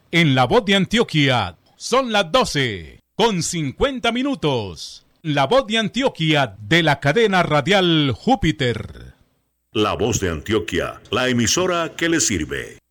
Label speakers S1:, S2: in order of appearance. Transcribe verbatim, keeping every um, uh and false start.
S1: En La Voz de Antioquia son las doce con cincuenta minutos. La Voz de Antioquia de la cadena radial Júpiter.
S2: La Voz de Antioquia, la emisora que le sirve.